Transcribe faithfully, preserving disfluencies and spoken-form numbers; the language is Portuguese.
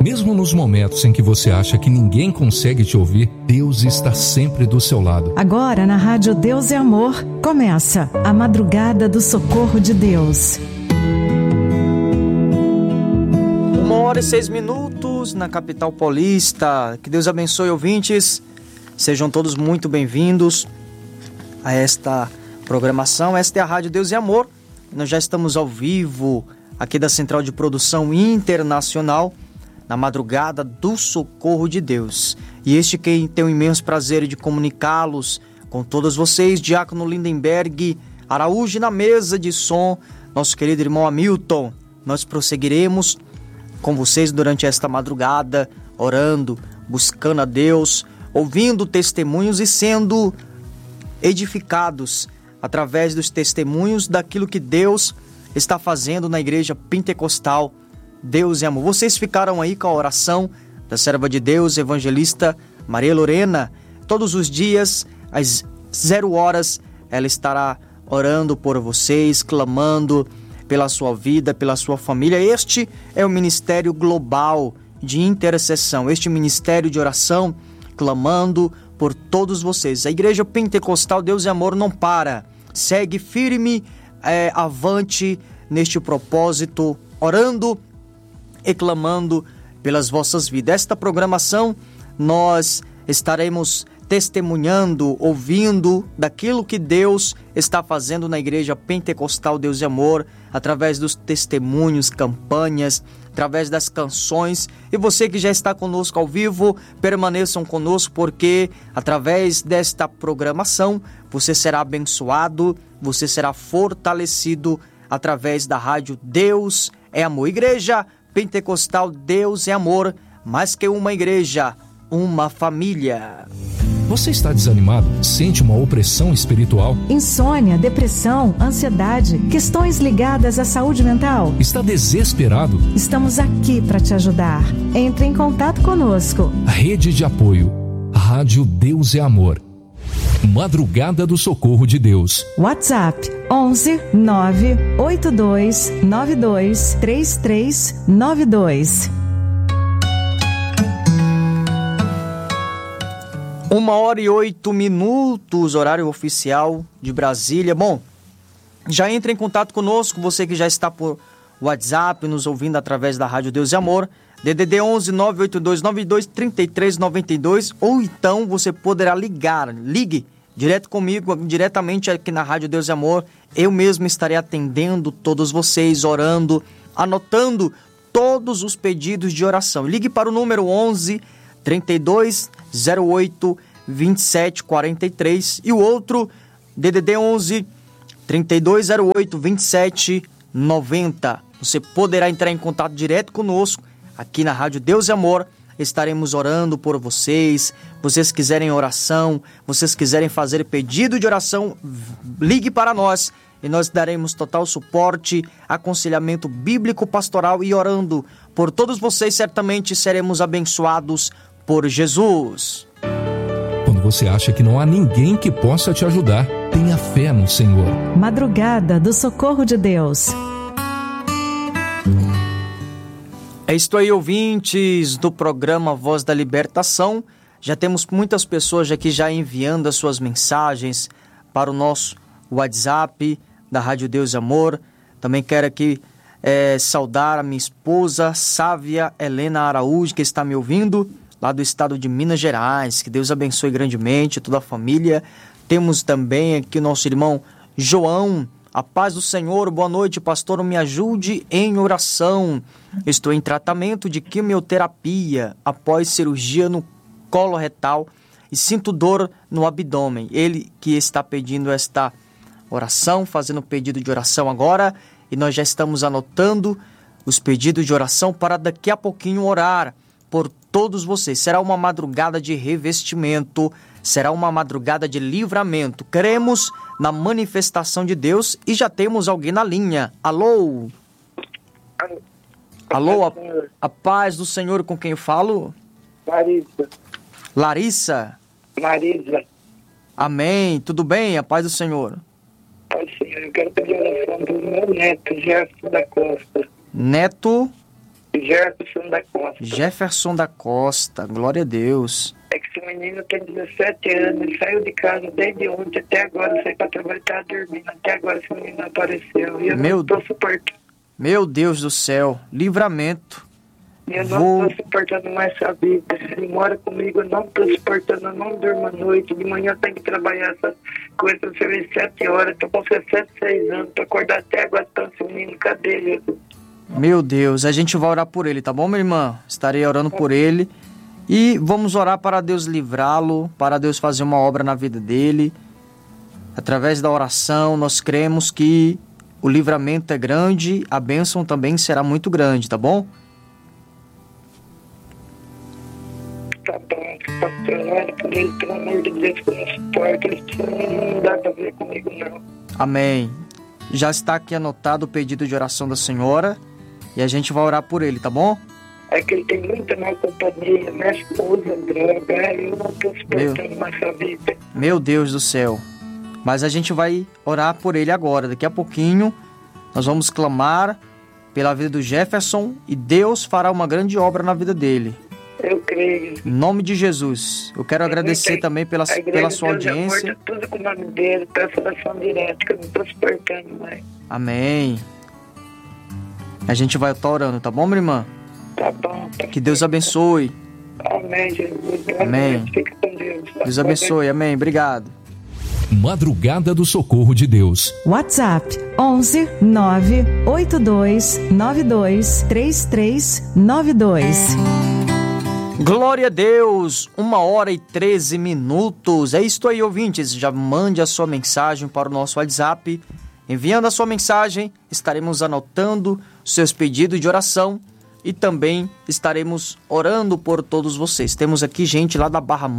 Mesmo nos momentos em que você acha que ninguém consegue te ouvir, Deus está sempre do seu lado. Agora na Rádio Deus é Amor, começa a Madrugada do Socorro de Deus. Uma hora e seis minutos na capital paulista. Que Deus abençoe, ouvintes. Sejam todos muito bem-vindos a esta programação. Esta é a Rádio Deus e Amor. Nós já estamos ao vivo aqui da Central de Produção Internacional, na Madrugada do Socorro de Deus. E este quem tem o imenso prazer de comunicá-los com todos vocês, Diácono Lindenberg Araújo, na mesa de som, nosso querido irmão Hamilton. Nós prosseguiremos com vocês durante esta madrugada, orando, buscando a Deus, ouvindo testemunhos e sendo edificados através dos testemunhos daquilo que Deus está fazendo na Igreja Pentecostal Deus e Amor. Vocês ficaram aí com a oração da serva de Deus, evangelista Maria Lorena. Todos os dias, às zero horas, ela estará orando por vocês, clamando pela sua vida, pela sua família. Este é o Ministério Global de Intercessão, este Ministério de Oração, clamando por todos vocês. A Igreja Pentecostal Deus e Amor não para, segue firme, é, avante neste propósito, orando e clamando pelas vossas vidas. Esta programação nós estaremos testemunhando, ouvindo daquilo que Deus está fazendo na Igreja Pentecostal Deus e Amor, através dos testemunhos, campanhas, através das canções. E você que já está conosco ao vivo, permaneçam conosco, porque através desta programação você será abençoado, você será fortalecido através da Rádio Deus é Amor. Igreja Pentecostal Deus é Amor, mais que uma igreja, uma família. Você está desanimado? Sente uma opressão espiritual? Insônia, depressão, ansiedade, questões ligadas à saúde mental? Está desesperado? Estamos aqui para te ajudar. Entre em contato conosco. Rede de apoio, Rádio Deus é Amor. Madrugada do Socorro de Deus. WhatsApp onze nove oito dois nove dois três três nove dois. Uma hora e oito minutos, horário oficial de Brasília. Bom, já entre em contato conosco, você que já está por WhatsApp, nos ouvindo através da Rádio Deus e Amor, D D D onze nove oito dois nove dois três três nove dois, ou então você poderá ligar, ligue direto comigo, diretamente aqui na Rádio Deus e Amor. Eu mesmo estarei atendendo todos vocês, orando, anotando todos os pedidos de oração. Ligue para o número onze, trinta e dois, zero oito, vinte e sete, quarenta e três e o outro D D D onze, trinta e dois, zero oito, vinte e sete, noventa. Você poderá entrar em contato direto conosco aqui na Rádio Deus e Amor. Estaremos orando por vocês. Vocês quiserem oração, vocês quiserem fazer pedido de oração, ligue para nós e nós daremos total suporte, aconselhamento bíblico, pastoral, e orando por todos vocês, certamente seremos abençoados por Jesus. Quando você acha que não há ninguém que possa te ajudar, tenha fé no Senhor. Madrugada do Socorro de Deus. É isto aí, ouvintes do programa Voz da Libertação. Já temos muitas pessoas aqui já enviando as suas mensagens para o nosso WhatsApp da Rádio Deus e Amor. Também quero aqui é, saudar a minha esposa, Sávia Helena Araújo, que está me ouvindo lá do estado de Minas Gerais. Que Deus abençoe grandemente toda a família. Temos também aqui o nosso irmão João. A paz do Senhor, boa noite, pastor, me ajude em oração. Estou em tratamento de quimioterapia após cirurgia no colo retal e sinto dor no abdômen. Ele que está pedindo esta oração, fazendo pedido de oração agora, e nós já estamos anotando os pedidos de oração para daqui a pouquinho orar por todos vocês. Será uma madrugada de revestimento, será uma madrugada de livramento. Cremos na manifestação de Deus e já temos alguém na linha. Alô? Alô, a, a paz do Senhor, com quem eu falo? Larissa. Larissa? Marisa. Amém, tudo bem? A paz do Senhor. Pai, Senhor, eu quero pedir oração para o meu neto, Gerson da Costa. Neto? Jefferson da Costa. Jefferson da Costa, glória a Deus. É que esse menino tem dezessete anos, ele saiu de casa desde ontem até agora, saiu pra trabalhar, tá dormindo, até agora esse menino apareceu. E eu Meu não tô suportando. Meu Deus do céu, livramento. E eu não Vou... tô suportando mais essa vida. Se ele mora comigo, eu não tô suportando, eu não durmo à noite. De manhã eu tenho que trabalhar essas coisas, eu serei sete horas, tô com sessenta e seis anos, tô acordado até agora, então esse menino, cadê Jesus? Meu Deus, a gente vai orar por ele, tá bom, minha irmã? Estarei orando por ele. E vamos orar para Deus livrá-lo, para Deus fazer uma obra na vida dele. Através da oração, nós cremos que o livramento é grande, a bênção também será muito grande, tá bom? Tá bom, pastor, olha por ele, pelo amor de Deus, que eu não suporto, esse menino não dá pra ver comigo, não. Amém. Já está aqui anotado o pedido de oração da senhora e a gente vai orar por ele, tá bom? É que ele tem muita má companhia, minha esposa, droga, eu não tô suportando mais essa vida. Meu Deus do céu. Mas a gente vai orar por ele agora. Daqui a pouquinho nós vamos clamar pela vida do Jefferson e Deus fará uma grande obra na vida dele. Eu creio. Em nome de Jesus. Eu quero agradecer Muita- também pela, a igreja pela sua Deus é Amor, audiência. tá tudo com o nome dele, peço oração direta, que eu não tô suportando mais. Amém. A gente vai estar orando, tá bom, minha irmã? Tá bom. Tá Que Deus abençoe. Amém, Jesus. Amém. Fica com Deus. Deus abençoe. Amém. Obrigado. Madrugada do Socorro de Deus. WhatsApp onze nove oito dois nove dois três três nove dois. Glória a Deus, uma hora e treze minutos. É isso aí, ouvintes. Já mande a sua mensagem para o nosso WhatsApp. Enviando a sua mensagem, estaremos anotando seus pedidos de oração e também estaremos orando por todos vocês. Temos aqui gente lá da Barra